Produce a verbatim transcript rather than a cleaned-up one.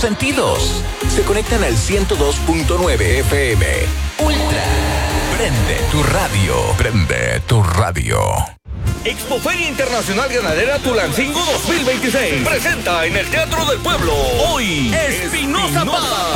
sentidos. Se conectan al ciento dos punto nueve F M. Ultra. Prende tu radio. Prende tu radio. Expoferia Internacional Ganadera Tulancingo dos mil veintiséis presenta en el Teatro del Pueblo hoy Espinosa Paz.